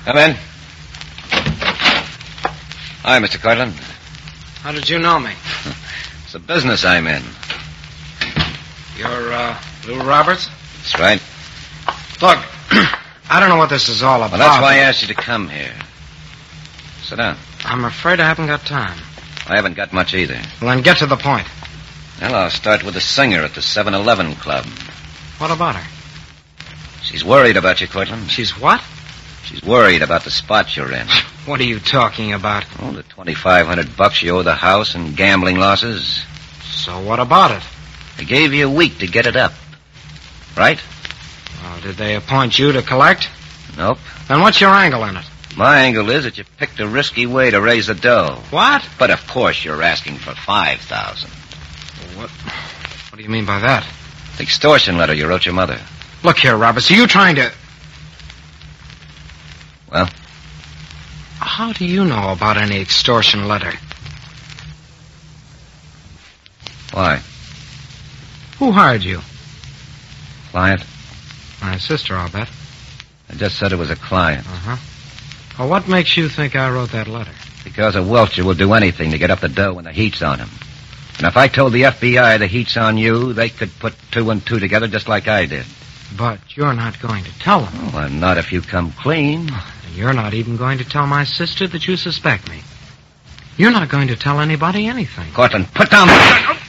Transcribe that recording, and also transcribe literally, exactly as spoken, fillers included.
Come in. Hi, Mister Cortland. How did you know me? It's a business I'm in. You're, uh, Lou Roberts? That's right. Look, I don't know what this is all about. Well, that's why I asked you to come here. Sit down. I'm afraid I haven't got time. I haven't got much either. Well, then get to the point. Well, I'll start with the singer at the seven eleven Club. What about her? She's worried about you, Cortland. She's what? She's worried about the spot you're in. What are you talking about? Oh, the twenty-five hundred bucks you owe the house and gambling losses. So what about it? They gave you a week to get it up. Right? Well, did they appoint you to collect? Nope. Then what's your angle in it? My angle is that you picked a risky way to raise the dough. What? But of course you're asking for five thousand. What? What do you mean by that? The extortion letter you wrote your mother. Look here, Roberts, are you trying to... Well? How do you know about any extortion letter? Why? Who hired you? Client? My sister, I'll bet. I just said it was a client. Uh-huh. Well, what makes you think I wrote that letter? Because a welcher will do anything to get up the dough when the heat's on him. And if I told the F B I the heat's on you, they could put two and two together just like I did. But you're not going to tell them. Oh, well, not if you come clean. And you're not even going to tell my sister that you suspect me. You're not going to tell anybody anything. Cortland, put down the gun.